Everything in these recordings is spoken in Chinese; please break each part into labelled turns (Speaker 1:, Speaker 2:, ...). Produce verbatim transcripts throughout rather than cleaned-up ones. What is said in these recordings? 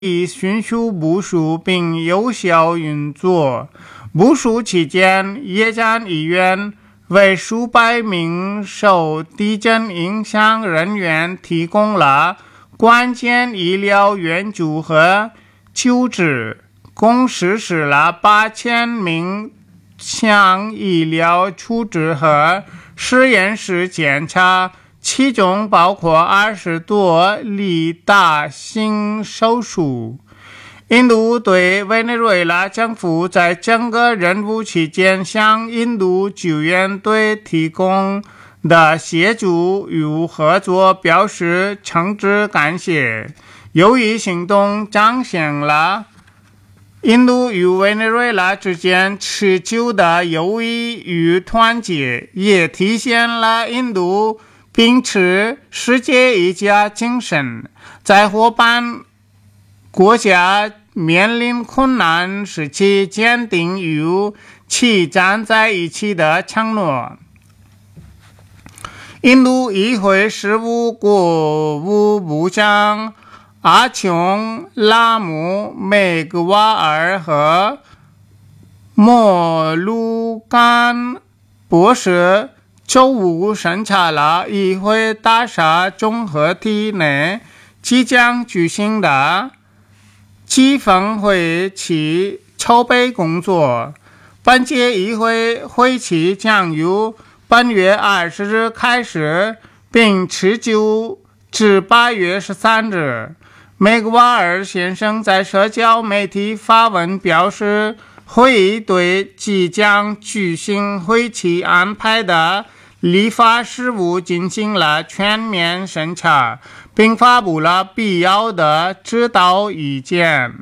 Speaker 1: 以迅速部署并有效运作。部署期间，野战医院为数百名受地震影响人员提供了关键医疗援助和救治，共实施了八千名项医疗处置和实验室检查，其中包括二十多例大型手术。印度对委内瑞拉政府在整个任务期间向印度救援队提供的协助与合作表示诚挚感谢。由于行动彰显了印度与委内瑞拉之间持久的友谊与团结，也体现了印度秉持世界一家精神，在伙伴国家面临困难时期坚定与其站在一起的承诺。印度议会事务国务部长阿琼拉姆梅格瓦尔和莫鲁甘博士周五审查了议会大厦综合体内即将举行的季风会期筹备工作。本届议会会期将于本月二十日开始，并持久至八月十三日。梅格瓦尔先生在社交媒体发文表示，会议对即将举行会期安排的立法事务进行了全面审查，并发布了必要的指导意见。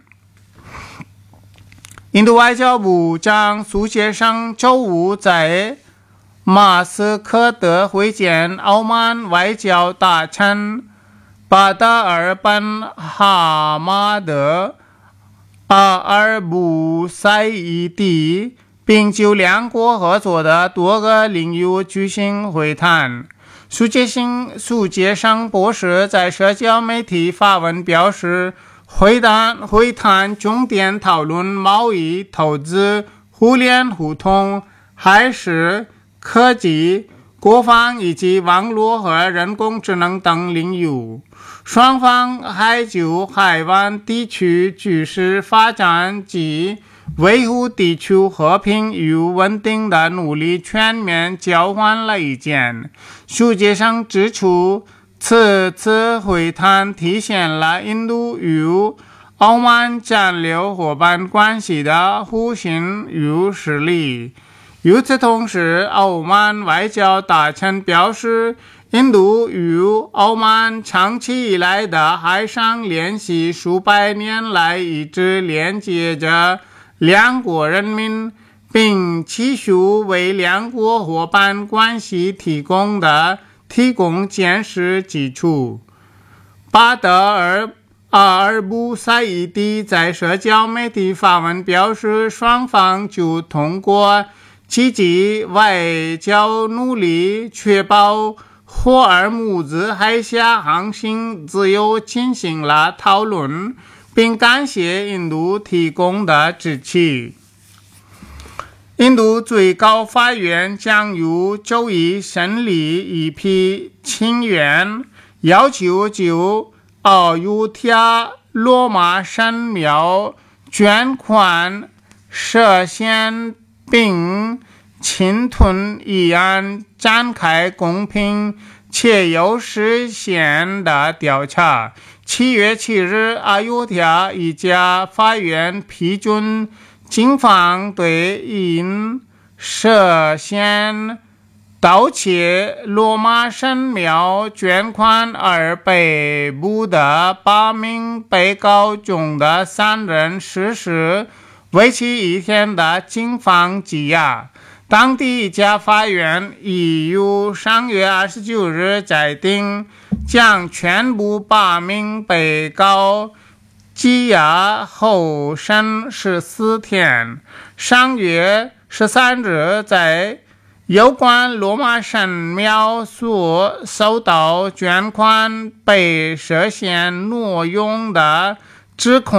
Speaker 1: 印度外交部长苏杰生周五在马斯科德会见欧曼外交大臣巴达尔本哈马德阿尔布塞伊蒂，并就两国合作的多个领域举行会谈。苏杰生苏杰生博士在社交媒体发文表示，会谈会谈重点讨论贸易、投资、互联互通、海事、科技、国防以及网络和人工智能等领域。双方还就海湾地区局势发展及维护地区和平与稳定的努力全面交换了意见。苏杰生指出，此次会谈体现了印度与欧曼战略伙伴关系的互信与实力。与此同时，欧曼外交大臣表示，印度与欧曼长期以来的海上联系数百年来一直连接着两国人民，并期许为两国伙伴关系提供的提供坚实基础。巴德尔阿尔布塞伊蒂在社交媒体发文表示，双方就通过积极外交努力确保霍尔木兹海峡航行自由进行了讨论，并感谢印度提供的支持。印度最高法院将于周一审理一批请愿，要求就奥尤提亚罗马神庙捐款涉嫌并侵吞议案展开公平且有实现的调查。七月七日，阿尤提亚一家法院批准警方对因涉嫌盗窃罗马神庙捐款而被捕的八名被告中的三人实施为期一天的警方羁押。当地一家法院已于上月二十九日裁定，将全部八名被告羁押候审十四天。上月十三日，在有关罗马神庙所收到捐款被涉嫌挪用的只恐